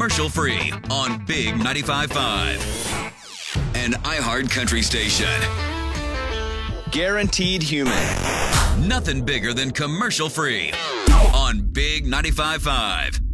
commercial-free on Big 95.5. An iHeart Country station. Guaranteed human. Nothing bigger than commercial-free on Big 95.5.